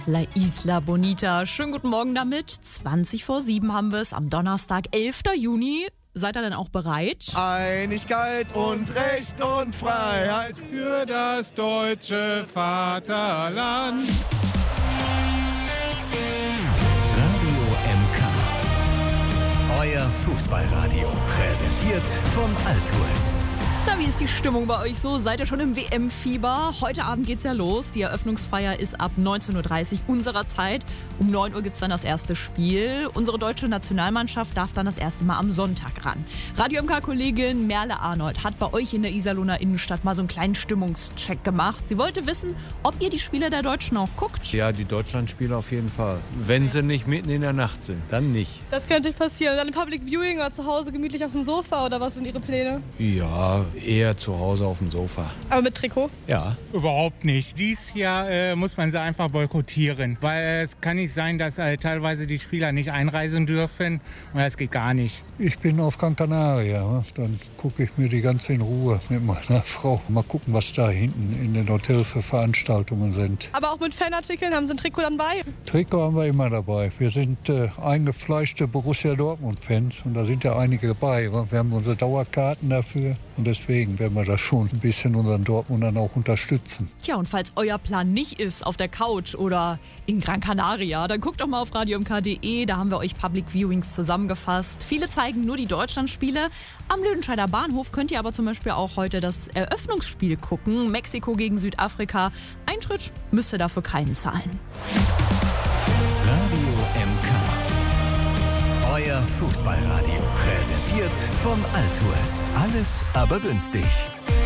La Isla Bonita. Schönen guten Morgen damit. 7:20 haben wir es am Donnerstag, 11. Juni. Seid ihr denn auch bereit? Einigkeit und Recht und Freiheit für das deutsche Vaterland. Radio MK. Euer Fußballradio. Präsentiert von Altours. Na, wie ist die Stimmung bei euch so? Seid ihr schon im WM-Fieber? Heute Abend geht's ja los. Die Eröffnungsfeier ist ab 19:30 Uhr unserer Zeit. Um 9 Uhr gibt's dann das erste Spiel. Unsere deutsche Nationalmannschaft darf dann das erste Mal am Sonntag ran. Radio MK-Kollegin Merle Arnold hat bei euch in der Iserlohner Innenstadt mal so einen kleinen Stimmungscheck gemacht. Sie wollte wissen, ob ihr die Spiele der Deutschen auch guckt. Ja, die Deutschlandspiele auf jeden Fall. Wenn sie nicht mitten in der Nacht sind, dann nicht. Das könnte passieren. Dann im Public Viewing oder zu Hause gemütlich auf dem Sofa oder was sind Ihre Pläne? Ja, eher zu Hause auf dem Sofa. Aber mit Trikot? Ja. Überhaupt nicht. Dies Jahr muss man sie einfach boykottieren, weil es kann nicht sein, dass teilweise die Spieler nicht einreisen dürfen und das geht gar nicht. Ich bin auf Gran Canaria, dann gucke ich mir die ganze in Ruhe mit meiner Frau. Mal gucken, was da hinten in den Hotels für Veranstaltungen sind. Aber auch mit Fanartikeln, haben Sie ein Trikot dann bei? Trikot haben wir immer dabei. Wir sind eingefleischte Borussia Dortmund-Fans und da sind ja einige dabei. Wir haben unsere Dauerkarten dafür und deswegen werden wir das schon ein bisschen unseren Dortmundern auch unterstützen. Tja, und falls euer Plan nicht ist, auf der Couch oder in Gran Canaria, dann guckt doch mal auf radiomk.de, da haben wir euch Public Viewings zusammengefasst. Viele zeigen nur die Deutschlandspiele. Am Lüdenscheider Bahnhof könnt ihr aber zum Beispiel auch heute das Eröffnungsspiel gucken. Mexiko gegen Südafrika. Eintritt müsst ihr dafür keinen zahlen. Radio MK. Euer Fußballradio. Präsentiert von Altours. Alles aber günstig.